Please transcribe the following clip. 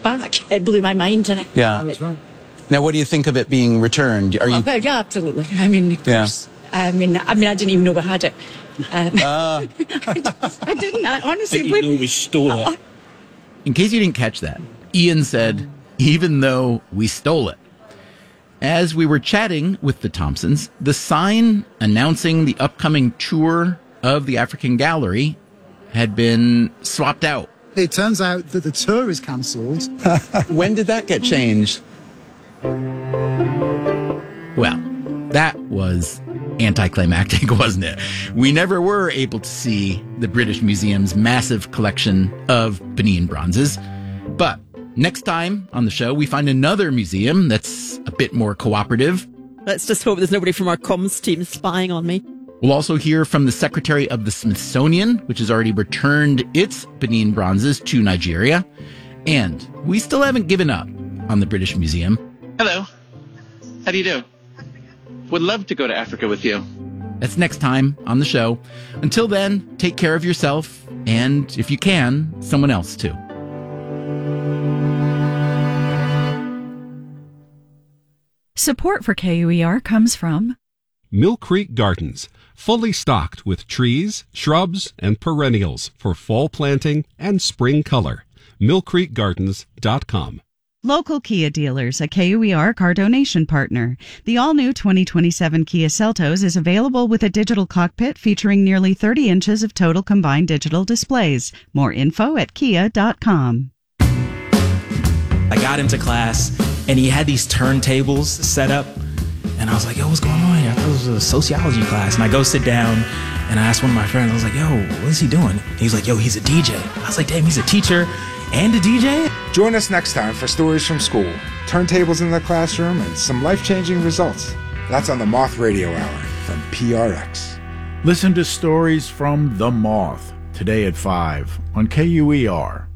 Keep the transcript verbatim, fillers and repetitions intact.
back. It blew my mind. And yeah. That's right. Now, what do you think of it being returned? Are you? Oh, yeah, absolutely. I mean, of course. Yeah. I mean, I mean, I didn't even know we had it. Um, uh. I, just, I didn't. I honestly I didn't know we stole it. In case you didn't catch that, Ian said, even though we stole it. As we were chatting with the Thompsons, the sign announcing the upcoming tour of the African Gallery had been swapped out. It turns out that the tour is cancelled. When did that get changed? Well, that was anticlimactic, wasn't it? We never were able to see the British Museum's massive collection of Benin bronzes. But next time on the show, we find another museum that's a bit more cooperative. Let's just hope there's nobody from our comms team spying on me. We'll also hear from the Secretary of the Smithsonian, which has already returned its Benin bronzes to Nigeria. And we still haven't given up on the British Museum. Hello. How do you do? Would love to go to Africa with you. That's next time on the show. Until then, take care of yourself, and if you can, someone else too. Support for K U E R comes from Mill Creek Gardens, fully stocked with trees, shrubs, and perennials for fall planting and spring color. mill creek gardens dot com. Local Kia dealers, a K U E R car donation partner. The all-new twenty twenty-seven Kia Seltos is available with a digital cockpit featuring nearly thirty inches of total combined digital displays. More info at kia dot com. I got into class, and he had these turntables set up, and I was like, yo, what's going on here? I thought it was a sociology class. And I go sit down, and I asked one of my friends, I was like, yo, what is he doing? And he's like, yo, he's a D J. I was like, damn, he's a teacher and a D J? Join us next time for Stories from School, turntables in the classroom, and some life-changing results. That's on the Moth Radio Hour from P R X. Listen to Stories from The Moth today at five on K U E R.